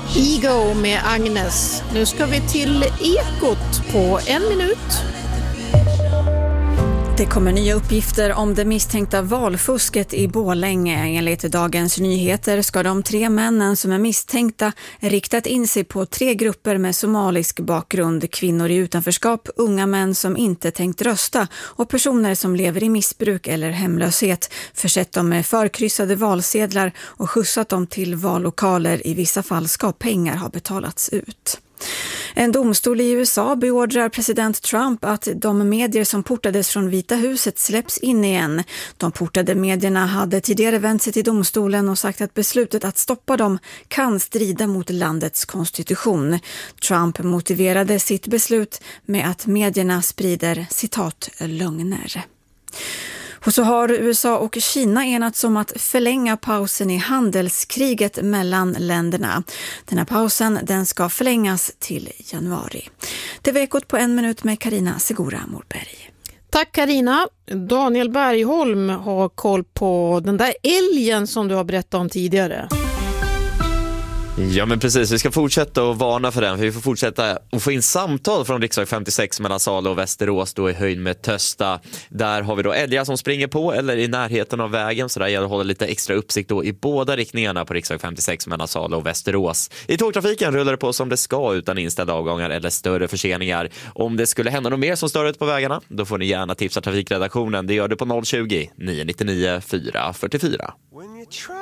Ego med Agnes. Nu ska vi till Ekot på 1 minut. Det kommer nya uppgifter om det misstänkta valfusket i Borlänge. Enligt Dagens Nyheter ska de 3 männen som är misstänkta riktat in sig på 3 grupper med somalisk bakgrund, kvinnor i utanförskap, unga män som inte tänkt rösta och personer som lever i missbruk eller hemlöshet, försett dem med förkryssade valsedlar och skjutsat dem till vallokaler. I vissa fall ska pengar ha betalats ut. En domstol i USA beordrar president Trump att de medier som portades från Vita huset släpps in igen. De portade medierna hade tidigare vänt sig till domstolen och sagt att beslutet att stoppa dem kan strida mot landets konstitution. Trump motiverade sitt beslut med att medierna sprider, citat, lögner. Och så har USA och Kina enats om att förlänga pausen i handelskriget mellan länderna. Den här pausen den ska förlängas till januari. Det var Ekot på 1 minut med Carina Segura Morberg. Tack Carina. Daniel Bergholm har koll på den där älgen som du har berättat om tidigare. Ja men precis, vi ska fortsätta att varna för den, för vi får fortsätta att få in samtal från riksväg 56 mellan Sala och Västerås då i höjd med Tösta. Där har vi då älgar som springer på eller i närheten av vägen, så där gäller att hålla lite extra uppsikt då i båda riktningarna på riksväg 56 mellan Sala och Västerås. I tågtrafiken rullar det på som det ska utan inställda avgångar eller större förseningar. Om det skulle hända något mer som stör ut på vägarna, då får ni gärna tipsa trafikredaktionen. Det gör du på 020 999 444.